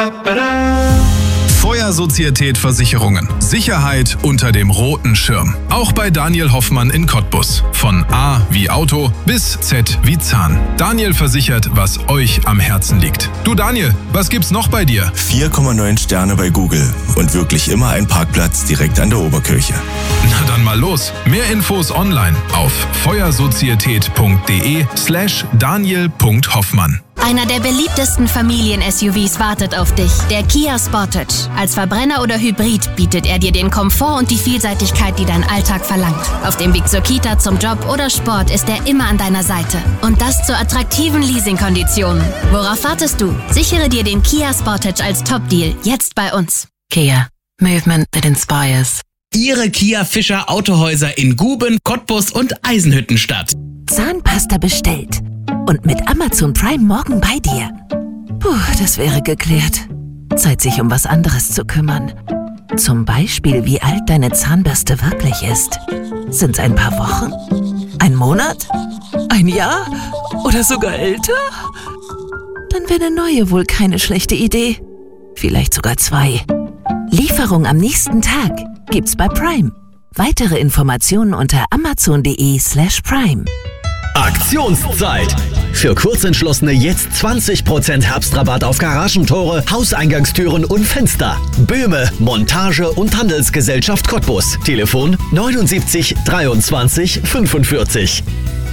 Feuersozietät Versicherungen. Sicherheit unter dem roten Schirm. Auch bei Daniel Hoffmann in Cottbus. Von A wie Auto bis Z wie Zahn. Daniel versichert, was euch am Herzen liegt. Du Daniel, was gibt's noch bei dir? 4,9 Sterne bei Google und wirklich immer ein Parkplatz direkt an der Oberkirche. Na dann mal los. Mehr Infos online auf feuersozietät.de/daniel.hoffmann. Einer der beliebtesten Familien-SUVs wartet auf dich, der Kia Sportage. Als Verbrenner oder Hybrid bietet er dir den Komfort und die Vielseitigkeit, die dein Alltag verlangt. Auf dem Weg zur Kita, zum Job oder Sport ist er immer an deiner Seite. Und das zu attraktiven Leasingkonditionen. Worauf wartest du? Sichere dir den Kia Sportage als Top-Deal jetzt bei uns. Kia. Movement that inspires. Ihre Kia Fischer Autohäuser in Guben, Cottbus und Eisenhüttenstadt. Zahnpasta bestellt. Und mit Amazon Prime morgen bei dir. Puh, das wäre geklärt. Zeit, sich um was anderes zu kümmern. Zum Beispiel, wie alt deine Zahnbürste wirklich ist. Sind's ein paar Wochen? Ein Monat? Ein Jahr? Oder sogar älter? Dann wäre eine neue wohl keine schlechte Idee. Vielleicht sogar 2. Lieferung am nächsten Tag gibt's bei Prime. Weitere Informationen unter amazon.de/prime. Aktionszeit! Für Kurzentschlossene jetzt 20% Herbstrabatt auf Garagentore, Hauseingangstüren und Fenster. Böhme, Montage und Handelsgesellschaft Cottbus. Telefon 79 23 45.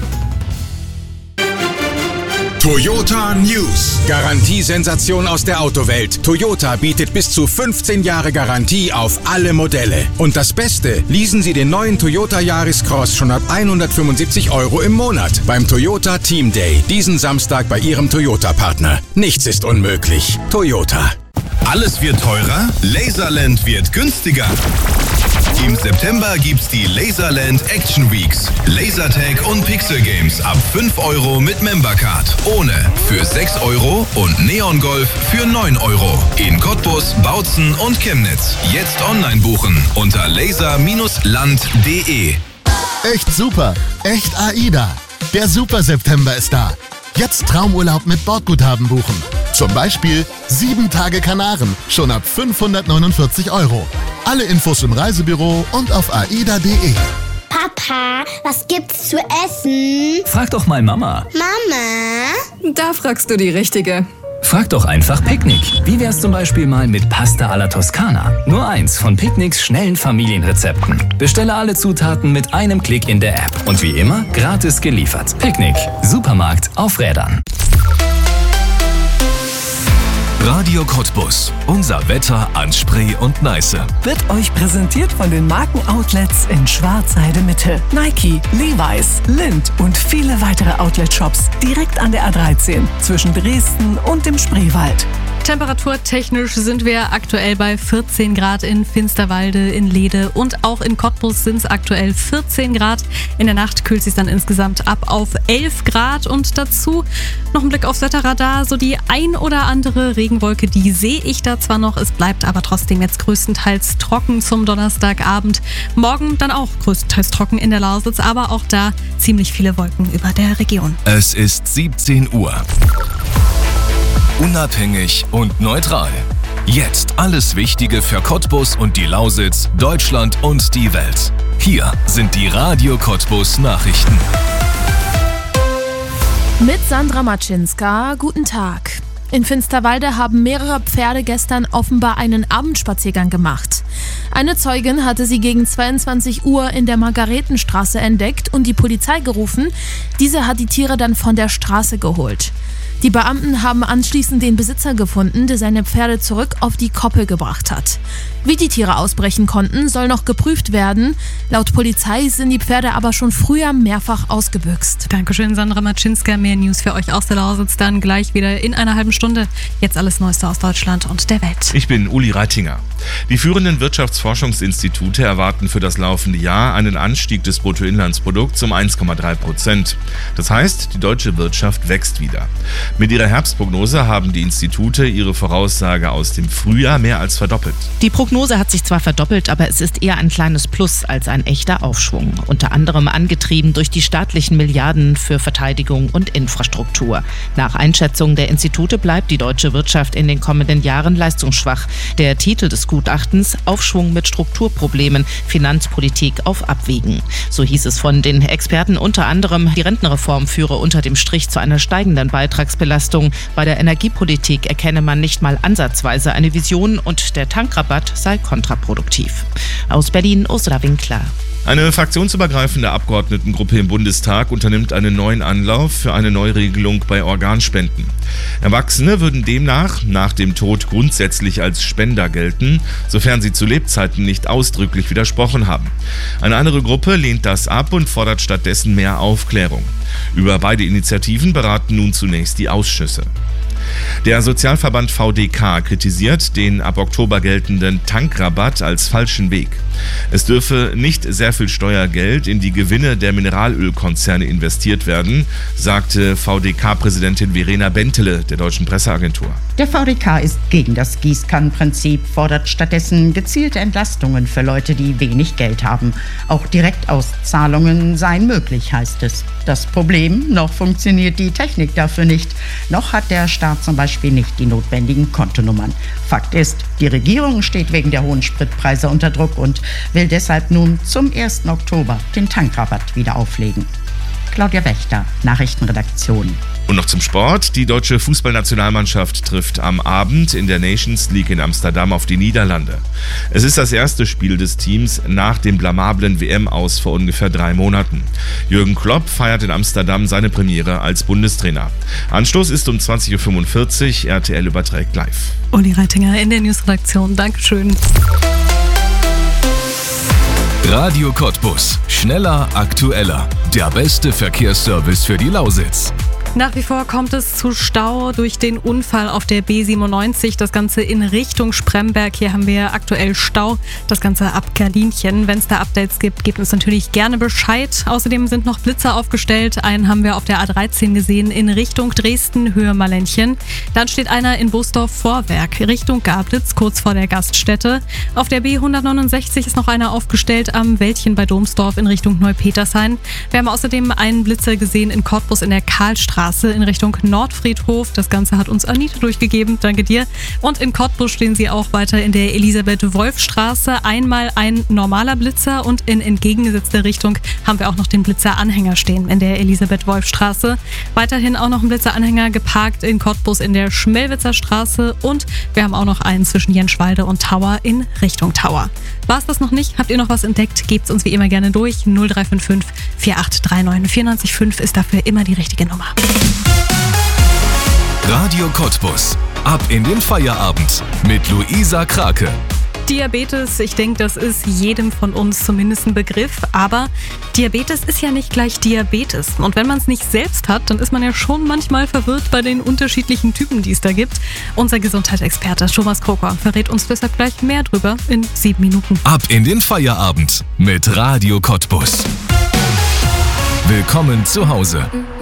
Toyota News. Garantiesensation aus der Autowelt. Toyota bietet bis zu 15 Jahre Garantie auf alle Modelle. Und das Beste, leasen Sie den neuen Toyota Yaris Cross schon ab 175 € im Monat beim Toyota Team Day. Diesen Samstag bei Ihrem Toyota-Partner. Nichts ist unmöglich. Toyota. Alles wird teurer, Laserland wird günstiger. Im September gibt's die Laserland Action Weeks. Lasertag und Pixel Games ab 5 € mit Membercard. Ohne für 6 € und Neon Golf für 9 €. In Cottbus, Bautzen und Chemnitz. Jetzt online buchen unter laser-land.de. Echt super, echt AIDA. Der Super September ist da. Jetzt Traumurlaub mit Bordguthaben buchen. Zum Beispiel 7 Tage Kanaren, schon ab 549 €. Alle Infos im Reisebüro und auf aida.de. Papa, was gibt's zu essen? Frag doch mal Mama. Mama? Da fragst du die Richtige. Frag doch einfach Picknick. Wie wär's zum Beispiel mal mit Pasta alla Toskana? Nur eins von Picknicks schnellen Familienrezepten. Bestelle alle Zutaten mit einem Klick in der App. Und wie immer, gratis geliefert. Picknick. Supermarkt auf Rädern. Radio Cottbus. Unser Wetter an Spree und Neiße. Wird euch präsentiert von den Markenoutlets in Schwarzheide Mitte. Nike, Levi's, Lindt und viele weitere Outlet-Shops direkt an der A13 zwischen Dresden und dem Spreewald. Temperaturtechnisch sind wir aktuell bei 14 Grad in Finsterwalde, in Lede und auch in Cottbus sind es aktuell 14 Grad. In der Nacht kühlt es sich dann insgesamt ab auf 11 Grad und dazu noch ein Blick aufs Wetterradar. So die ein oder andere Regenwolke, die sehe ich da zwar noch, es bleibt aber trotzdem jetzt größtenteils trocken zum Donnerstagabend. Morgen dann auch größtenteils trocken in der Lausitz, aber auch da ziemlich viele Wolken über der Region. Es ist 17 Uhr. Unabhängig und neutral. Jetzt alles Wichtige für Cottbus und die Lausitz, Deutschland und die Welt. Hier sind die Radio Cottbus Nachrichten. Mit Sandra Matschinska, guten Tag. In Finsterwalde haben mehrere Pferde gestern offenbar einen Abendspaziergang gemacht. Eine Zeugin hatte sie gegen 22 Uhr in der Margaretenstraße entdeckt und die Polizei gerufen. Diese hat die Tiere dann von der Straße geholt. Die Beamten haben anschließend den Besitzer gefunden, der seine Pferde zurück auf die Koppel gebracht hat. Wie die Tiere ausbrechen konnten, soll noch geprüft werden. Laut Polizei sind die Pferde aber schon früher mehrfach ausgebüxt. Dankeschön, Sandra Matschinska. Mehr News für euch aus der Lausitz dann gleich wieder in einer halben Stunde. Jetzt alles Neueste aus Deutschland und der Welt. Ich bin Uli Reitinger. Die führenden Wirtschaftsforschungsinstitute erwarten für das laufende Jahr einen Anstieg des Bruttoinlandsprodukts um 1,3%. Das heißt, die deutsche Wirtschaft wächst wieder. Mit ihrer Herbstprognose haben die Institute ihre Voraussage aus dem Frühjahr mehr als verdoppelt. Die Prognose hat sich zwar verdoppelt, aber es ist eher ein kleines Plus als ein echter Aufschwung. Unter anderem angetrieben durch die staatlichen Milliarden für Verteidigung und Infrastruktur. Nach Einschätzung der Institute bleibt die deutsche Wirtschaft in den kommenden Jahren leistungsschwach. Der Titel des Gutachtens: Aufschwung mit Strukturproblemen, Finanzpolitik auf Abwägen. So hieß es von den Experten unter anderem, die Rentenreform führe unter dem Strich zu einer steigenden Beitragsbelastung. Bei der Energiepolitik erkenne man nicht mal ansatzweise eine Vision und der Tankrabatt sei kontraproduktiv. Aus Berlin, Ursula Winkler. Eine fraktionsübergreifende Abgeordnetengruppe im Bundestag unternimmt einen neuen Anlauf für eine Neuregelung bei Organspenden. Erwachsene würden demnach nach dem Tod grundsätzlich als Spender gelten, sofern sie zu Lebzeiten nicht ausdrücklich widersprochen haben. Eine andere Gruppe lehnt das ab und fordert stattdessen mehr Aufklärung. Über beide Initiativen beraten nun zunächst die Ausschüsse. Der Sozialverband VDK kritisiert den ab Oktober geltenden Tankrabatt als falschen Weg. Es dürfe nicht sehr viel Steuergeld in die Gewinne der Mineralölkonzerne investiert werden, sagte VDK-Präsidentin Verena Bentele der Deutschen Presseagentur. Der VDK ist gegen das Gießkannenprinzip, fordert stattdessen gezielte Entlastungen für Leute, die wenig Geld haben. Auch Direktauszahlungen seien möglich, heißt es. Das Problem: noch funktioniert die Technik dafür nicht. Noch hat der Staat zum Beispiel nicht die notwendigen Kontonummern. Fakt ist, die Regierung steht wegen der hohen Spritpreise unter Druck und will deshalb nun zum 1. Oktober den Tankrabatt wieder auflegen. Claudia Wächter, Nachrichtenredaktion. Und noch zum Sport. Die deutsche Fußballnationalmannschaft trifft am Abend in der Nations League in Amsterdam auf die Niederlande. Es ist das erste Spiel des Teams nach dem blamablen WM-Aus vor ungefähr 3 Monaten. Jürgen Klopp feiert in Amsterdam seine Premiere als Bundestrainer. Anstoß ist um 20.45 Uhr, RTL überträgt live. Uli Reitinger in der Newsredaktion, Dankeschön. Radio Cottbus. Schneller, aktueller. Der beste Verkehrsservice für die Lausitz. Nach wie vor kommt es zu Stau durch den Unfall auf der B97. Das Ganze in Richtung Spremberg. Hier haben wir aktuell Stau. Das Ganze ab Gardinchen. Wenn es da Updates gibt, gebt uns natürlich gerne Bescheid. Außerdem sind noch Blitzer aufgestellt. Einen haben wir auf der A13 gesehen in Richtung Dresden, Höhe Mallenchen. Dann steht einer in Boosdorf-Vorwerk Richtung Gablitz, kurz vor der Gaststätte. Auf der B169 ist noch einer aufgestellt am Wäldchen bei Domsdorf in Richtung Neupetershain. Wir haben außerdem einen Blitzer gesehen in Cottbus in der Karlstraße in Richtung Nordfriedhof. Das Ganze hat uns Anita durchgegeben. Danke dir. Und in Cottbus stehen sie auch weiter in der Elisabeth-Wolf-Straße. Einmal ein normaler Blitzer und in entgegengesetzter Richtung haben wir auch noch den Blitzeranhänger stehen in der Elisabeth-Wolf-Straße. Weiterhin auch noch ein Blitzeranhänger geparkt in Cottbus in der Schmelwitzer Straße und wir haben auch noch einen zwischen Jenschwalde und Tauer in Richtung Tauer. War es das noch nicht? Habt ihr noch was entdeckt? Gebt es uns wie immer gerne durch. 0355 4839 94,5 ist dafür immer die richtige Nummer. Radio Cottbus. Ab in den Feierabend mit Luisa Krake. Diabetes, ich denke, das ist jedem von uns zumindest ein Begriff, aber Diabetes ist ja nicht gleich Diabetes. Und wenn man es nicht selbst hat, dann ist man ja schon manchmal verwirrt bei den unterschiedlichen Typen, die es da gibt. Unser Gesundheitsexperte Thomas Kroker verrät uns deshalb gleich mehr drüber in 7 Minuten. Ab in den Feierabend mit Radio Cottbus. Willkommen zu Hause.